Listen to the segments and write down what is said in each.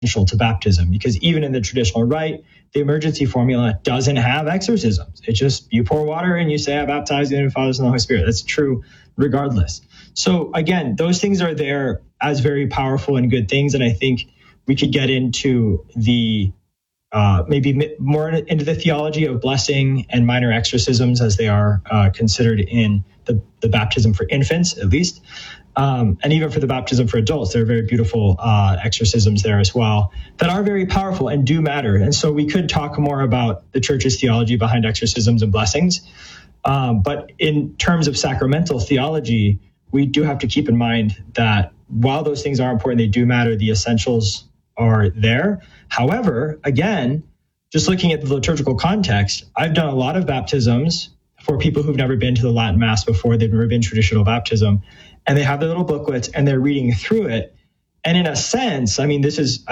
essential to baptism, because even in the traditional rite, the emergency formula doesn't have exorcisms. It's just you pour water and you say, I baptize you in the Father, Son, and the Holy Spirit. That's true regardless. So again, those things are there as very powerful and good things. And I think we could get into the maybe more into the theology of blessing and minor exorcisms as they are considered in the baptism for infants, at least. And even for the baptism for adults, there are very beautiful exorcisms there as well that are very powerful and do matter. And so we could talk more about the church's theology behind exorcisms and blessings. But in terms of sacramental theology, we do have to keep in mind that while those things are important, they do matter. The essentials are there. However, again, just looking at the liturgical context, I've done a lot of baptisms for people who've never been to the Latin Mass before. They've never been traditional baptism. And they have their little booklets and they're reading through it. And in a sense, I mean, this is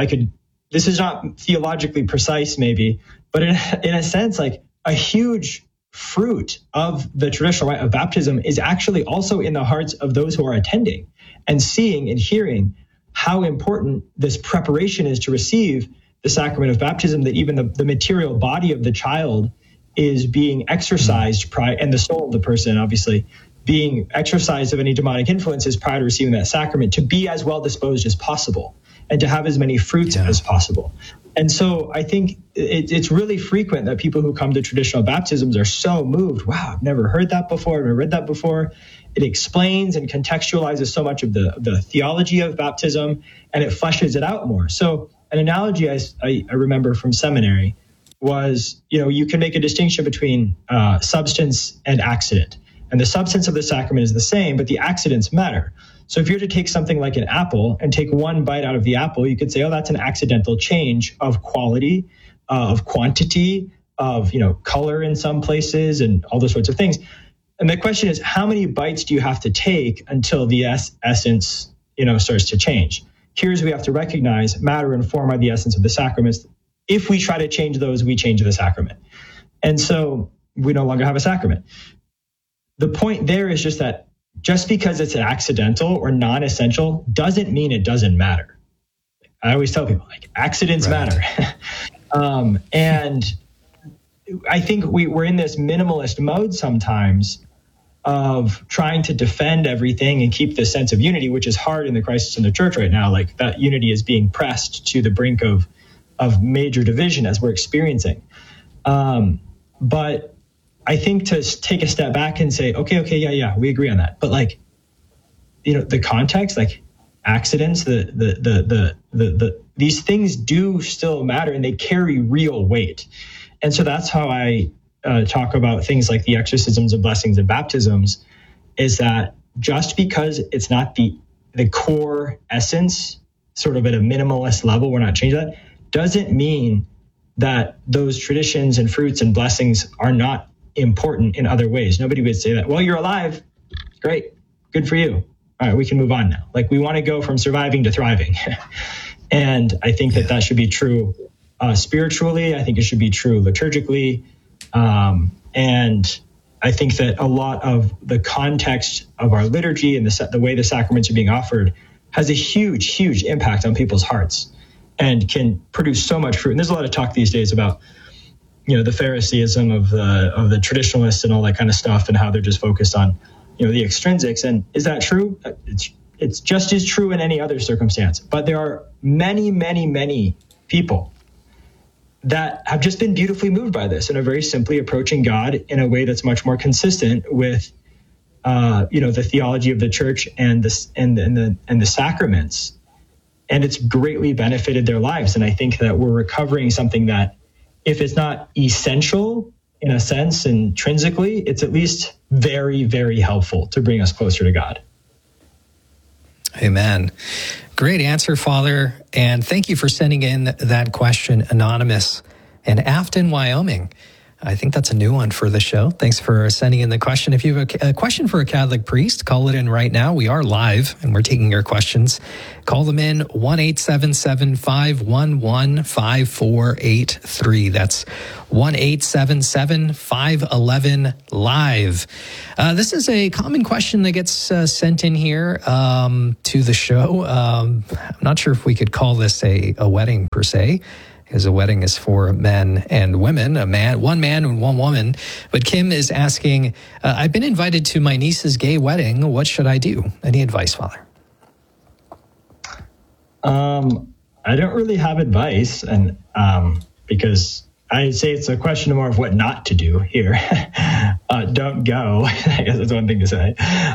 not theologically precise maybe, but in a sense, like a huge fruit of the traditional rite of baptism is actually also in the hearts of those who are attending and seeing and hearing how important this preparation is to receive the sacrament of baptism, that even the material body of the child is being exorcised and the soul of the person, obviously, being exorcised of any demonic influences prior to receiving that sacrament, to be as well disposed as possible and to have as many fruits as possible. And so I think it's really frequent that people who come to traditional baptisms are so moved. Wow, I've never heard that before. I've never read that before. It explains and contextualizes so much of the theology of baptism, and it fleshes it out more. So an analogy I remember from seminary was, you can make a distinction between substance and accident. And the substance of the sacrament is the same, but the accidents matter. So if you're to take something like an apple and take one bite out of the apple, you could say, oh, that's an accidental change of quality, of quantity, of, color in some places and all those sorts of things. And the question is, how many bites do you have to take until the essence, starts to change? Here's we have to recognize matter and form are the essence of the sacraments. If we try to change those, we change the sacrament. And so we no longer have a sacrament. The point there is just that just because it's an accidental or non-essential doesn't mean it doesn't matter. I always tell people, accidents matter. And I think we're in this minimalist mode sometimes of trying to defend everything and keep this sense of unity, which is hard in the crisis in the church right now. Like that unity is being pressed to the brink of major division as we're experiencing. But I think to take a step back and say, okay, yeah, we agree on that. But the context, accidents, these things do still matter and they carry real weight. And so that's how I talk about things like the exorcisms and blessings and baptisms, is that just because it's not the core essence, sort of at a minimalist level, we're not changing that, doesn't mean that those traditions and fruits and blessings are not important in other ways. Nobody would say that, well, you're alive. Great. Good for you. All right, we can move on now. We want to go from surviving to thriving. And I think that should be true spiritually. I think it should be true liturgically. And I think that a lot of the context of our liturgy and the way the sacraments are being offered has a huge, huge impact on people's hearts and can produce so much fruit. And there's a lot of talk these days about the Phariseeism of the traditionalists and all that kind of stuff, and how they're just focused on, the extrinsics. And is that true? It's just as true in any other circumstance. But there are many, many, many people that have just been beautifully moved by this and are very simply approaching God in a way that's much more consistent with, the theology of the church and the sacraments. And it's greatly benefited their lives. And I think that we're recovering something that, if it's not essential in a sense intrinsically, it's at least very, very helpful to bring us closer to God. Amen. Great answer, Father. And thank you for sending in that question, Anonymous in Afton, Wyoming. I think that's a new one for the show. Thanks for sending in the question. If you have a question for a Catholic priest, call it in right now. We are live and we're taking your questions. Call them in 1-877-511-5483. That's 1-877-511-LIVE. This is a common question that gets sent in here to the show. I'm not sure if we could call this a wedding per se, because a wedding is for men and women, one man and one woman. But Kim is asking, I've been invited to my niece's gay wedding. What should I do? Any advice, Father? I don't really have advice, and because I say it's a question more of what not to do here. Don't go. I guess that's one thing to say.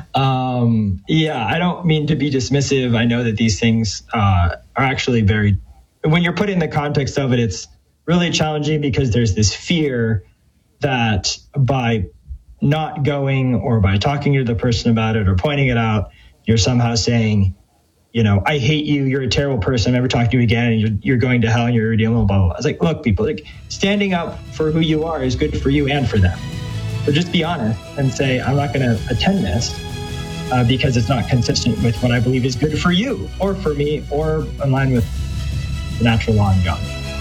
I don't mean to be dismissive. I know that these things are actually very, when you're put in the context of it, it's really challenging because there's this fear that by not going or by talking to the person about it or pointing it out, you're somehow saying, I hate you. You're a terrible person. I'm never talking to you again. And you're going to hell and you're irredeemable, blah, blah, blah. It's like, look, people, standing up for who you are is good for you and for them. So just be honest and say, I'm not going to attend this because it's not consistent with what I believe is good for you or for me or in line with the natural law and God.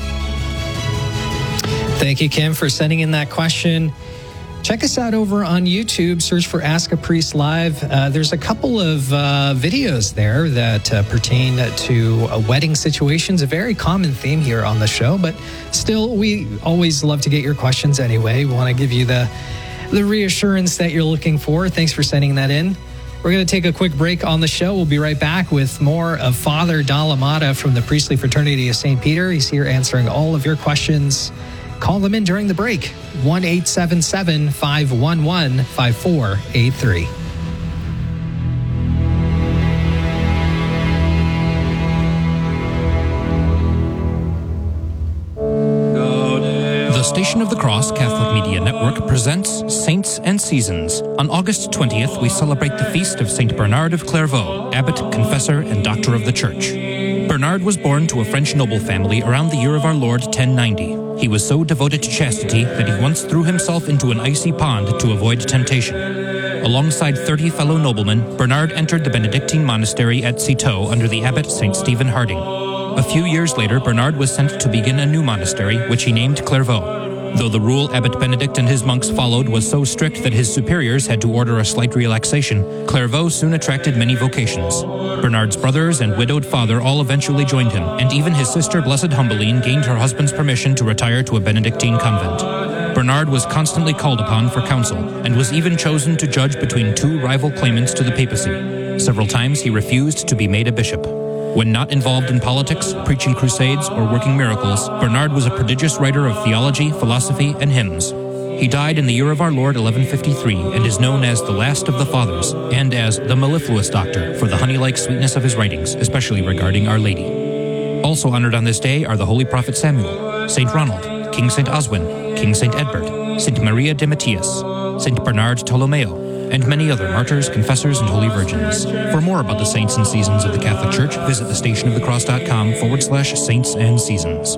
Thank you, Kim, for sending in that question. Check us out over on YouTube. Search for Ask a Priest Live. There's a couple of videos there that pertain to wedding situations, a very common theme here on the show. But still, we always love to get your questions anyway. We want to give you the reassurance that you're looking for. Thanks for sending that in. We're going to take a quick break on the show. We'll be right back with more of Father Dalamata from the Priestly Fraternity of St. Peter. He's here answering all of your questions. Call them in during the break. 1-877-511-5483. The Station of the Cross Catholic Media Network presents Saints and Seasons. On August 20th, we celebrate the feast of St. Bernard of Clairvaux, abbot, confessor, and doctor of the Church. Bernard was born to a French noble family around the year of our Lord 1090. He was so devoted to chastity that he once threw himself into an icy pond to avoid temptation. Alongside 30 fellow noblemen, Bernard entered the Benedictine monastery at Citeaux under the abbot St. Stephen Harding. A few years later, Bernard was sent to begin a new monastery, which he named Clairvaux. Though the rule Abbot Benedict and his monks followed was so strict that his superiors had to order a slight relaxation, Clairvaux soon attracted many vocations. Bernard's brothers and widowed father all eventually joined him, and even his sister Blessed Humbeline gained her husband's permission to retire to a Benedictine convent. Bernard was constantly called upon for counsel, and was even chosen to judge between two rival claimants to the papacy. Several times he refused to be made a bishop. When not involved in politics, preaching crusades, or working miracles, Bernard was a prodigious writer of theology, philosophy, and hymns. He died in the year of our Lord 1153 and is known as the last of the Fathers and as the mellifluous doctor for the honey-like sweetness of his writings, especially regarding Our Lady. Also honored on this day are the Holy Prophet Samuel, St. Ronald, King St. Oswin, King St. Edbert, St. Maria de Matthias, St. Bernard Tolomeo, and many other martyrs, confessors, and holy virgins. For more about the saints and seasons of the Catholic Church, visit thestationofthecross.com/saints and seasons.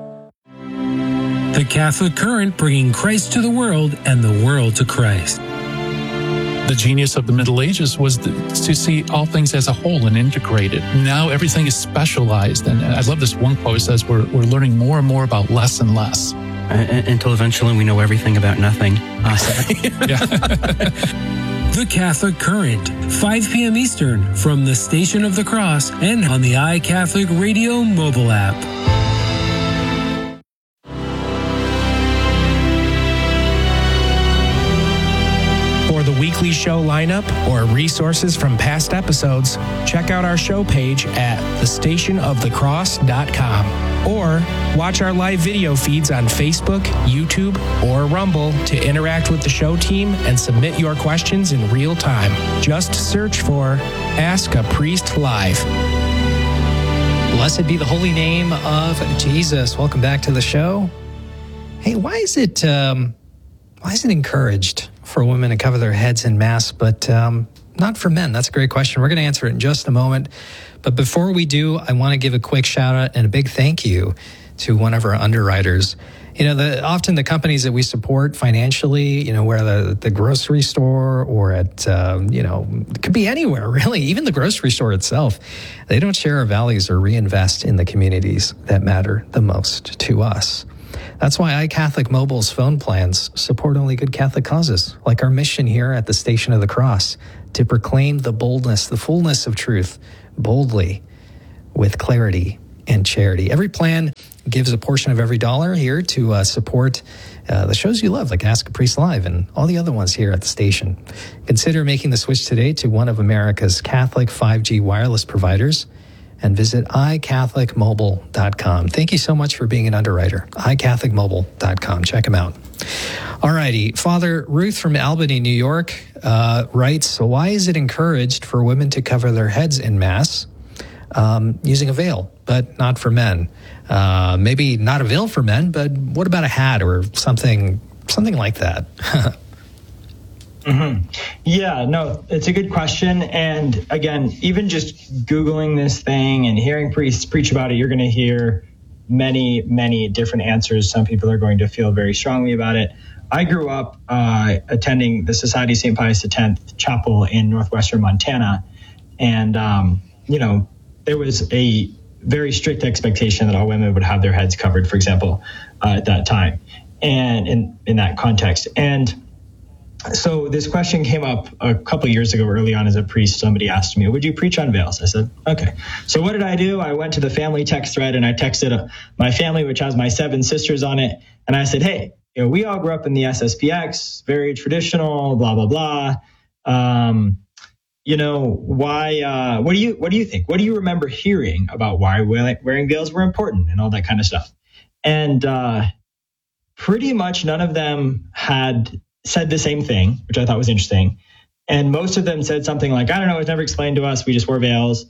The Catholic Current, bringing Christ to the world and the world to Christ. The genius of the Middle Ages was to see all things as a whole and integrated. Now everything is specialized, and I love this one quote. It says we're learning more and more about less and less. Until eventually we know everything about nothing. The Catholic Current, 5 p.m. Eastern, from the Station of the Cross and on the iCatholic Radio mobile app. For the weekly show lineup or resources from past episodes, check out our show page at thestationofthecross.com or watch our live video feeds on Facebook, YouTube, or Rumble to interact with the show team and submit your questions in real time. Just search for Ask a Priest Live. Blessed be the holy name of Jesus. Welcome back to the show. Hey, why is it encouraged for women to cover their heads in Mass, but not for men? That's a great question. We're going to answer it in just a moment. But before we do, I want to give a quick shout out and a big thank you to one of our underwriters. Often the companies that we support financially, where the grocery store or at, it could be anywhere, really, even the grocery store itself, they don't share our values or reinvest in the communities that matter the most to us. That's why iCatholic Mobile's phone plans support only good Catholic causes, like our mission here at the Station of the Cross, to proclaim the boldness, the fullness of truth, boldly, with clarity and charity. Every plan gives a portion of every dollar here to support the shows you love, like Ask a Priest Live and all the other ones here at the station. Consider making the switch today to one of America's Catholic 5G wireless providers and visit iCatholicMobile.com. Thank you so much for being an underwriter. iCatholicMobile.com. Check them out. All righty. Father Ruth from Albany, New York writes, why is it encouraged for women to cover their heads in Mass using a veil, but not for men? Maybe not a veil for men, but what about a hat or something like that? Mm-hmm. Yeah, no, it's a good question. And again, even just Googling this thing and hearing priests preach about it, you're going to hear many, many different answers. Some people are going to feel very strongly about it. I grew up attending the Society of St. Pius X Chapel in northwestern Montana. And, there was a very strict expectation that all women would have their heads covered, for example, at that time and in that context. And so this question came up a couple of years ago early on as a priest. Somebody asked me, would you preach on veils? I said, okay. So what did I do? I went to the family text thread and I texted my family, which has my 7 sisters on it. And I said, hey, we all grew up in the SSPX, very traditional, blah, blah, blah. Why, what do you think? What do you remember hearing about why wearing veils were important and all that kind of stuff? And pretty much none of them had said the same thing, which I thought was interesting. And most of them said something like, I don't know, it was never explained to us. We just wore veils.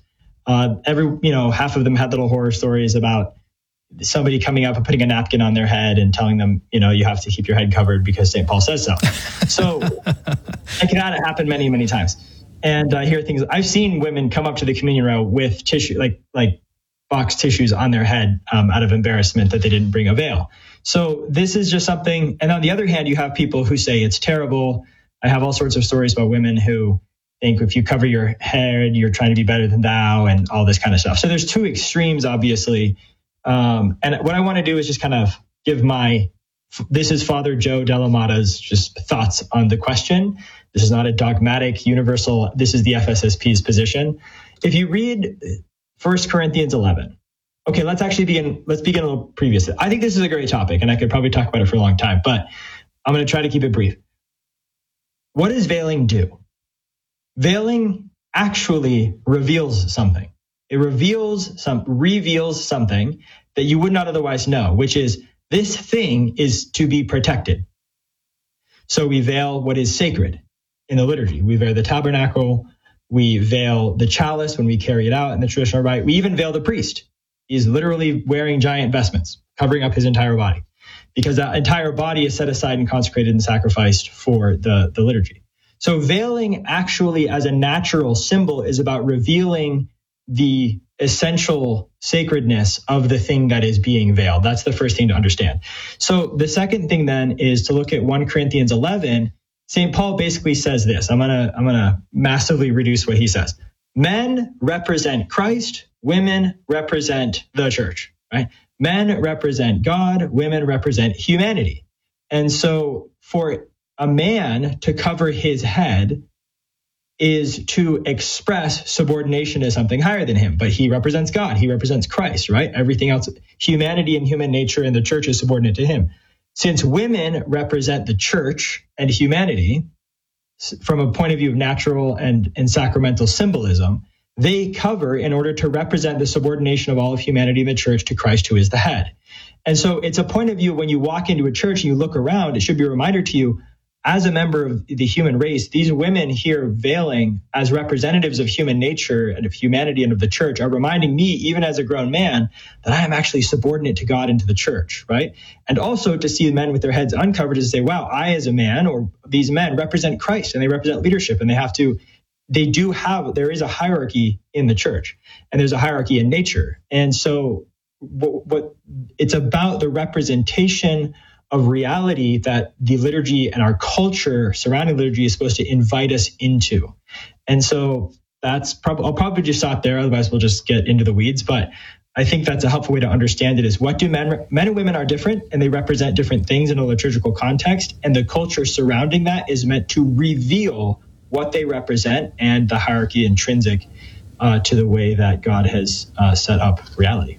Half of them had little horror stories about somebody coming up and putting a napkin on their head and telling them, you have to keep your head covered because St. Paul says so. So it can happen many, many times. And I hear things. I've seen women come up to the communion rail with tissue, like box tissues on their head out of embarrassment that they didn't bring a veil. So this is just something. And on the other hand, you have people who say it's terrible. I have all sorts of stories about women who think if you cover your head, you're trying to be better than thou and all this kind of stuff. So there's 2 extremes, obviously. And what I want to do is just kind of give this is Father Joe Delamata's just thoughts on the question. This is not a dogmatic, universal, this is the FSSP's position. If you read 1 Corinthians 11, okay, let's begin a little previous. I think this is a great topic, and I could probably talk about it for a long time, but I'm going to try to keep it brief. What does veiling do? Veiling actually reveals something. It reveals something that you would not otherwise know, which is this thing is to be protected. So we veil what is sacred in the liturgy. We veil the tabernacle. We veil the chalice when we carry it out in the traditional rite. We even veil the priest. He's literally wearing giant vestments, covering up his entire body, because that entire body is set aside and consecrated and sacrificed for the liturgy. So veiling actually as a natural symbol is about revealing the essential sacredness of the thing that is being veiled. That's the first thing to understand. So the second thing then is to look at 1 Corinthians 11. St. Paul basically says this. I'm gonna massively reduce what he says. Men represent Christ, women represent the church, right? Men represent God, women represent humanity. And so for a man to cover his head is to express subordination to something higher than him. But he represents God. He represents Christ, right? Everything else, humanity and human nature and the church is subordinate to him. Since women represent the church and humanity from a point of view of natural and sacramental symbolism, they cover in order to represent the subordination of all of humanity in the church to Christ, who is the head. And so it's a point of view when you walk into a church and you look around, it should be a reminder to you, as a member of the human race, these women here veiling as representatives of human nature and of humanity and of the church are reminding me, even as a grown man, that I am actually subordinate to God and to the church, right? And also to see men with their heads uncovered is to say, wow, I as a man or these men represent Christ and they represent leadership and there is a hierarchy in the church and there's a hierarchy in nature. And so what it's about the representation of reality that the liturgy and our culture surrounding liturgy is supposed to invite us into. And so that's I'll probably just stop there. Otherwise we'll just get into the weeds. But I think that's a helpful way to understand it is what do men and women are different and they represent different things in a liturgical context. And the culture surrounding that is meant to reveal what they represent and the hierarchy intrinsic to the way that God has set up reality.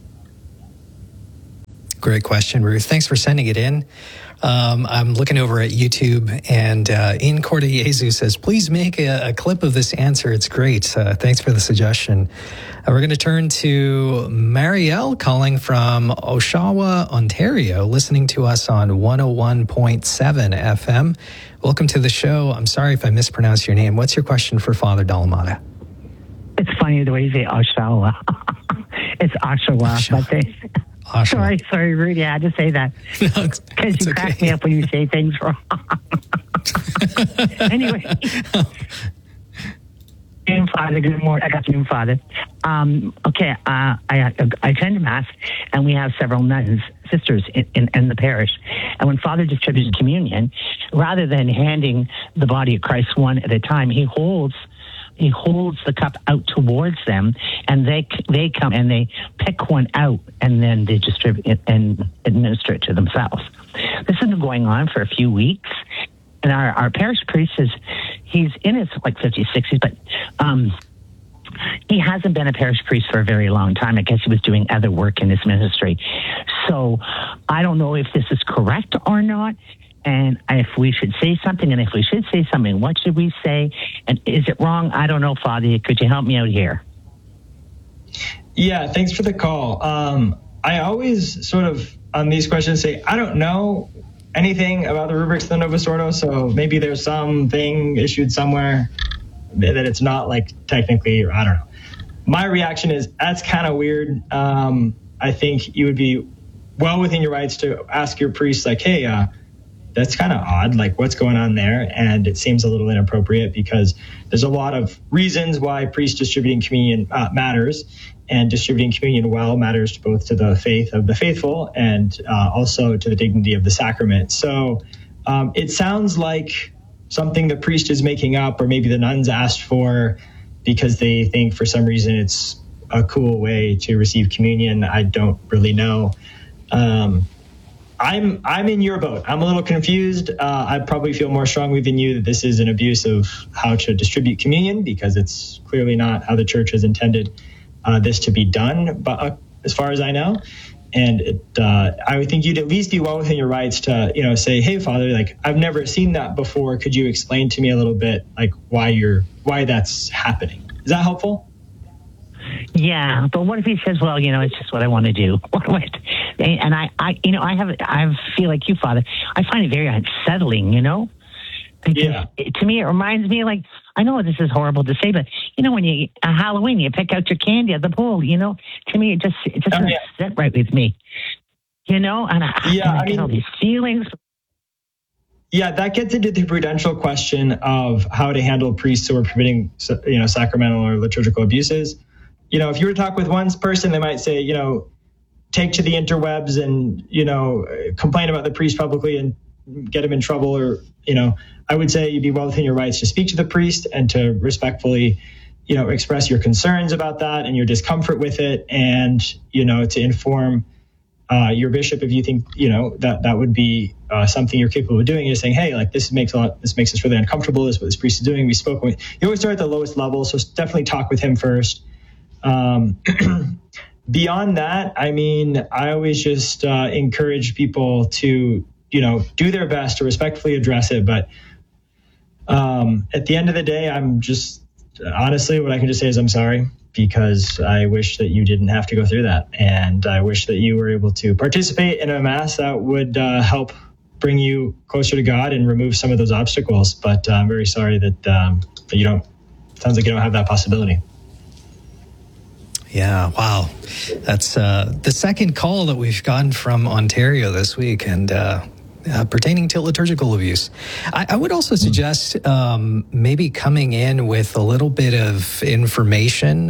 Great question, Ruth. Thanks for sending it in. I'm looking over at YouTube, and In Corte Jesu says, please make a clip of this answer. It's great. Thanks for the suggestion. We're going to turn to Marielle calling from Oshawa, Ontario, listening to us on 101.7 FM. Welcome to the show. I'm sorry if I mispronounced your name. What's your question for Father Dalamada? It's funny the way you say Oshawa. It's Oshawa, but they... Oshawa. Sorry, Rudy, I had to say that. Because you crack me up when you say things wrong. Anyway. Father, good morning. I got you, Father. Okay, I attend Mass, and we have several nuns, sisters in the parish. And when Father distributes communion, rather than handing the body of Christ one at a time, he holds the cup out towards them, and they come and they pick one out, and then they distribute it and administer it to themselves. This has been going on for a few weeks, and our parish priest he's in his 50s, 60s, but he hasn't been a parish priest for a very long time. I guess he was doing other work in his ministry. So I don't know if this is correct or not. And if we should say something, and if we should say something, what should we say? And is it wrong? I don't know, Father. Could you help me out here? Yeah, thanks for the call. I always sort of, on these questions, say, I don't know anything about the rubrics of the Novus Ordo, so maybe there's something issued somewhere that it's not technically, or I don't know. My reaction is, that's kind of weird. I think you would be well within your rights to ask your priest, hey, that's kind of odd, what's going on there? And it seems a little inappropriate because there's a lot of reasons why priest distributing communion matters, and distributing communion well matters both to the faith of the faithful and also to the dignity of the sacrament. So it sounds like something the priest is making up, or maybe the nuns asked for because they think for some reason it's a cool way to receive communion. I don't really know. I'm in your boat. I'm a little confused. I probably feel more strongly than you that this is an abuse of how to distribute communion, because it's clearly not how the church has intended this to be done, but as far as I know. And I would think you'd at least be well within your rights to, say, hey, Father, I've never seen that before. Could you explain to me a little bit, why that's happening? Is that helpful? Yeah, but what if he says, well, it's just what I want to do? And I feel like you, Father, I find it very unsettling, Because to me, it reminds me, I know this is horrible to say, but, when Halloween, you pick out your candy at the pool, to me, it just doesn't sit right with me, and I get all these feelings. Yeah, that gets into the prudential question of how to handle priests who are permitting, sacramental or liturgical abuses. If you were to talk with one person, they might say, take to the interwebs and, complain about the priest publicly and get him in trouble. Or, I would say you'd be well within your rights to speak to the priest and to respectfully, express your concerns about that and your discomfort with it. And, to inform your bishop if you think, that would be something you're capable of doing. You're saying, hey, this makes us really uncomfortable. This is what this priest is doing. We spoke with, you always start at the lowest level. So definitely talk with him first. Beyond that, I always just encourage people to, do their best to respectfully address it. But at the end of the day, I'm just, honestly, what I can just say is I'm sorry, because I wish that you didn't have to go through that. And I wish that you were able to participate in a Mass that would help bring you closer to God and remove some of those obstacles. But I'm very sorry that you don't, sounds like you don't have that possibility. Yeah, wow. That's the second call that we've gotten from Ontario this week. And pertaining to liturgical abuse. I would also suggest maybe coming in with a little bit of information.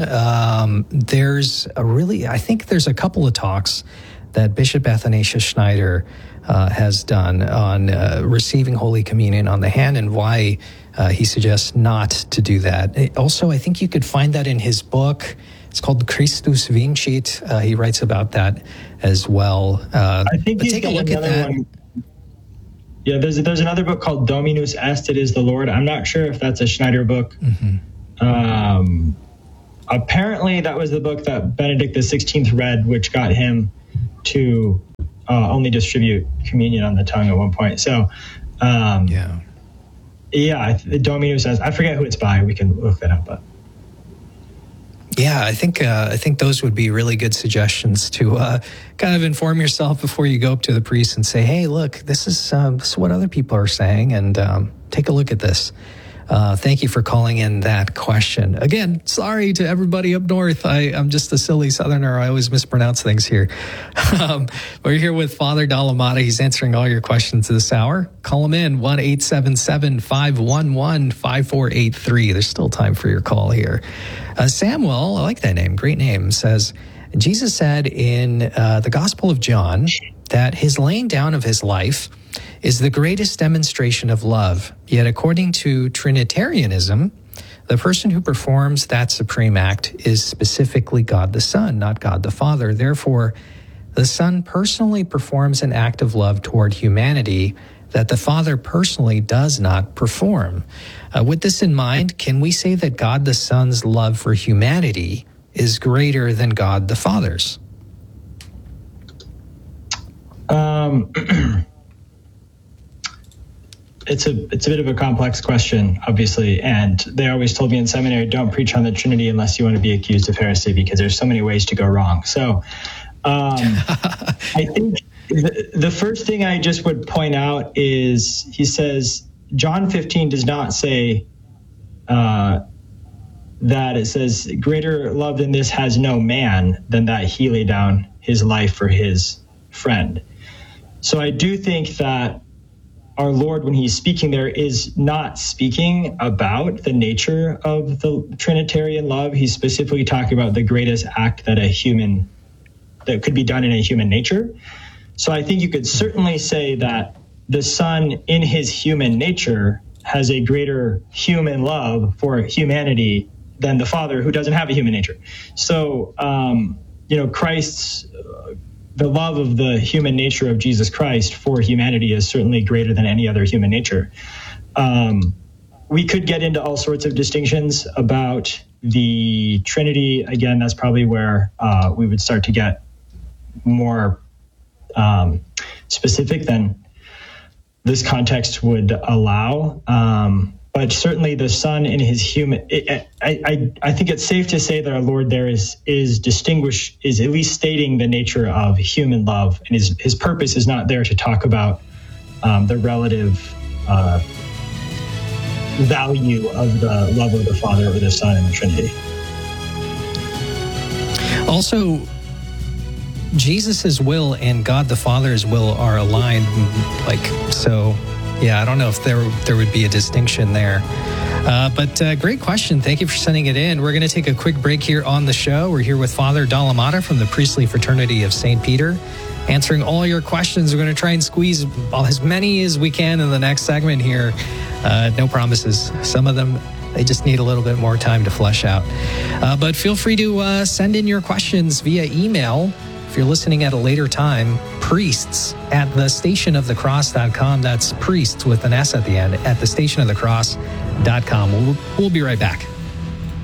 I think there's a couple of talks that Bishop Athanasius Schneider has done on receiving Holy Communion on the hand and why he suggests not to do that. Also, I think you could find that in his book. It's called Christus Vincit. He writes about that as well. I think but take a look at that. One. Yeah, there's another book called Dominus Est, It Is the Lord. I'm not sure if that's a Schneider book. Mm-hmm. Apparently, that was the book that Benedict XVI read, which got him to only distribute communion on the tongue at one point. So, Dominus Est. I forget who it's by. We can look that up, but. Yeah, I think those would be really good suggestions to kind of inform yourself before you go up to the priest and say, "Hey, look, this is what other people are saying, and take a look at this." Thank you for calling in that question. Again, sorry to everybody up north. I'm just a silly Southerner. I always mispronounce things here. We're here with Father Dalamata. He's answering all your questions this hour. Call him in, 1-877-511-5483. There's still time for your call here. Samuel, I like that name, great name, says, Jesus said in the Gospel of John that his laying down of his life is the greatest demonstration of love. Yet according to Trinitarianism, the person who performs that supreme act is specifically God the Son, not God the Father. Therefore, the Son personally performs an act of love toward humanity that the Father personally does not perform. With this in mind, can we say that God the Son's love for humanity is greater than God the Father's? It's a bit of a complex question, obviously, and they always told me in seminary, don't preach on the Trinity unless you want to be accused of heresy, because there's so many ways to go wrong. So I think the first thing I just would point out is he says, John 15 does not say that it says, greater love than this has no man than that he laid down his life for his friend. So I do think that our Lord, when he's speaking there, is not speaking about the nature of the Trinitarian love. He's specifically talking about the greatest act that could be done in a human nature. So I think you could certainly say that the Son in his human nature has a greater human love for humanity than the Father, who doesn't have a human nature. So, Christ's the love of the human nature of Jesus Christ for humanity is certainly greater than any other human nature. We could get into all sorts of distinctions about the Trinity. Again, that's probably where we would start to get more specific than this context would allow. But certainly the Son in his human, I think it's safe to say that our Lord there is at least stating the nature of human love, and his purpose is not there to talk about the relative value of the love of the Father or the Son in the Trinity. Also, Jesus' will and God the Father's will are aligned, so. Yeah, I don't know if there would be a distinction there. But great question. Thank you for sending it in. We're going to take a quick break here on the show. We're here with Father Dalamata from the Priestly Fraternity of St. Peter, answering all your questions. We're going to try and squeeze as many as we can in the next segment here. No promises. Some of them, they just need a little bit more time to flesh out. But feel free to send in your questions via email. If you're listening at a later time, priests@thestationofthecross.com. That's priests with an S at the end, at thestationofthecross.com. We'll be right back.